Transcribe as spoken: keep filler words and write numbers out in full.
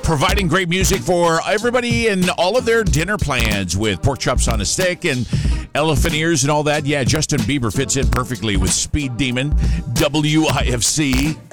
providing great music for everybody and all of their dinner plans with pork chops on a stick and elephant ears and all that. Yeah, Justin Bieber fits in perfectly with Speed Demon, W I F C.